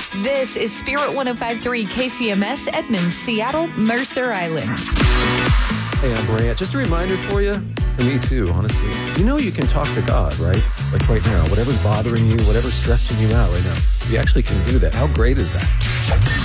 This is Spirit 105.3 KCMS, Edmond, Seattle, Mercer Island. Hey, I'm Brant. Just a reminder for you, for me too, honestly. You know you can talk to God, right? Like right now, whatever's bothering you, whatever's stressing you out right now, you actually can do that. How great is that?